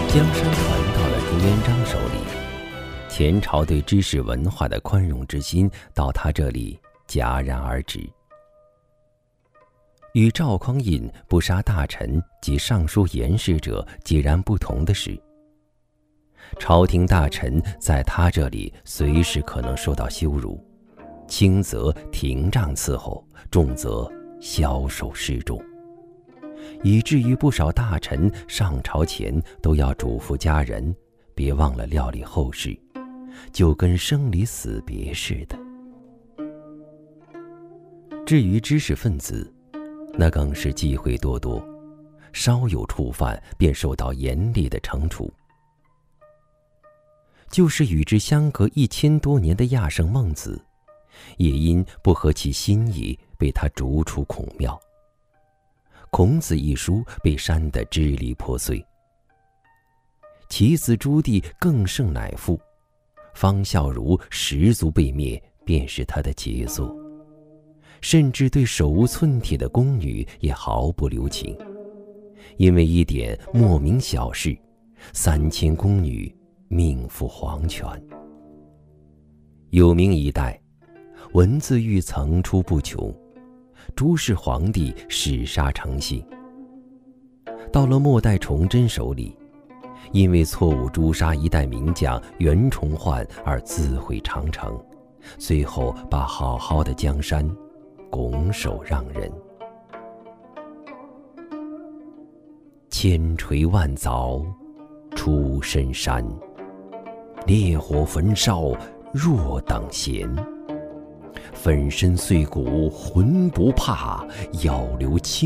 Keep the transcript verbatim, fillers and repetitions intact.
江山传到了朱元璋手里，前朝对知识文化的宽容之心到他这里戛然而止。与赵匡胤不杀大臣及尚书言事者截然不同的是，朝廷大臣在他这里随时可能受到羞辱，轻则廷杖伺候，重则枭首示众，以至于不少大臣上朝前都要嘱咐家人别忘了料理后事，就跟生离死别似的。至于知识分子，那更是忌讳多多，稍有触犯便受到严厉的惩处。就是与之相隔一千多年的亚圣孟子，也因不合其心意被他逐出孔庙。孔子一书被删得支离破碎。其子朱棣更胜乃父，方孝孺十族被灭便是他的杰作，甚至对手无寸铁的宫女也毫不留情，因为一点莫名小事，三千宫女命赴黄泉。有名一代，文字狱层出不穷，朱氏皇帝弑杀成性。到了末代崇祯手里，因为错误诛杀一代名将袁崇焕而自毁长城，最后把好好的江山拱手让人。千锤万凿出深山，烈火焚烧若等闲。粉身碎骨浑不怕，要留青